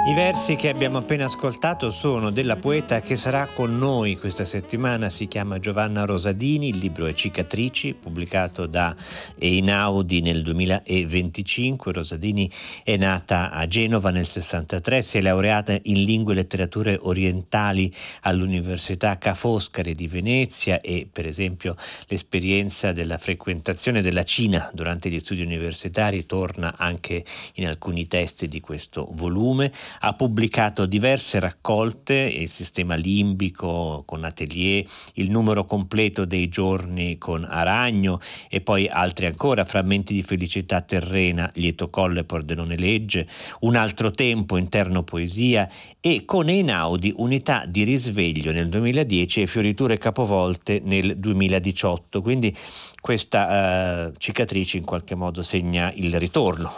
I versi che abbiamo appena ascoltato sono della poeta che sarà con noi questa settimana, si chiama Giovanna Rosadini, il libro è Cicatrici, pubblicato da Einaudi nel 2025. Rosadini è nata a Genova nel 63, si è laureata in lingue e letterature orientali all'Università Ca' Foscari di Venezia e per esempio l'esperienza della frequentazione della Cina durante gli studi universitari torna anche in alcuni testi di questo volume. Ha pubblicato diverse raccolte, il sistema limbico con Atelier, il numero completo dei giorni con Aragno e poi altri ancora, frammenti di felicità terrena, Lieto Colle, Pordenone Legge, un altro tempo, interno poesia e con Einaudi unità di risveglio nel 2010 e fioriture capovolte nel 2018. Quindi questa Cicatrici in qualche modo segna il ritorno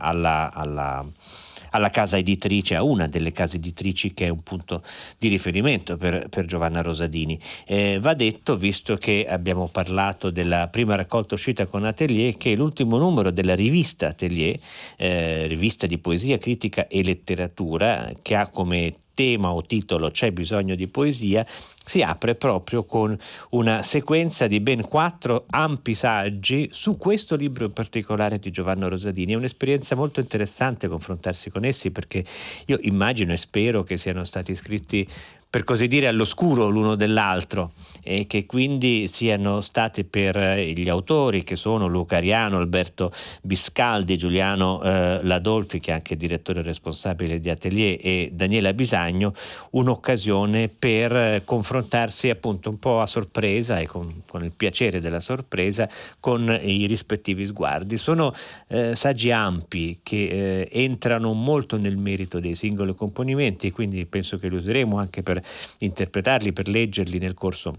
alla casa editrice, a una delle case editrici che è un punto di riferimento per Giovanna Rosadini. Va detto, visto che abbiamo parlato della prima raccolta uscita con Atelier, che l'ultimo numero della rivista Atelier, rivista di poesia, critica e letteratura, che ha come tema o titolo C'è bisogno di poesia, si apre proprio con una sequenza di ben 4 ampi saggi su questo libro in particolare di Giovanna Rosadini. È un'esperienza molto interessante confrontarsi con essi, perché io immagino e spero che siano stati scritti per così dire all'oscuro l'uno dell'altro e che quindi siano stati per gli autori, che sono Luca Ariano, Alberto Biscaldi, Giuliano Ladolfi, che è anche direttore responsabile di Atelier, e Daniela Bisagno, un'occasione per confrontarsi appunto un po' a sorpresa e con il piacere della sorpresa con i rispettivi sguardi. Sono saggi ampi che entrano molto nel merito dei singoli componimenti e quindi penso che li useremo anche per interpretarli, per leggerli nel corso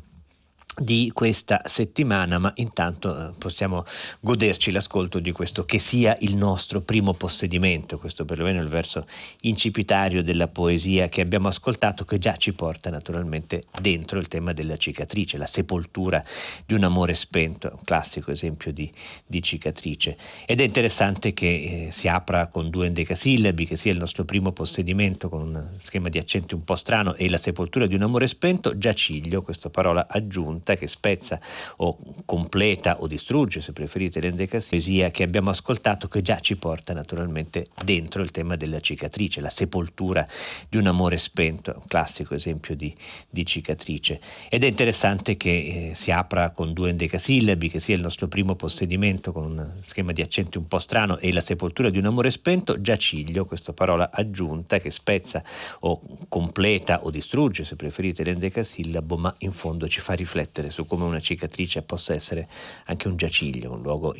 di questa settimana, ma intanto possiamo goderci l'ascolto di questo Che sia il nostro primo possedimento, questo perlomeno è il verso incipitario della poesia che abbiamo ascoltato, che già ci porta naturalmente dentro il tema della cicatrice, la sepoltura di un amore spento, un classico esempio di cicatrice. Ed è interessante che si apra con 2 endecasillabi, che sia il nostro primo possedimento, con un schema di accenti un po' strano, e la sepoltura di un amore spento, giaciglio, questa parola aggiunta che spezza o completa o distrugge, se preferite, l'endecasillabi che abbiamo ascoltato, che già ci porta naturalmente dentro il tema della cicatrice, la sepoltura di un amore spento, un classico esempio di cicatrice. Ed è interessante che si apra con 2 endecasillabi, che sia il nostro primo possedimento, con un schema di accenti un po' strano, e la sepoltura di un amore spento, giaciglio, questa parola aggiunta che spezza o completa o distrugge, se preferite, l'endecasillabo, ma in fondo ci fa riflettere su come una cicatrice possa essere anche un giaciglio, un luogo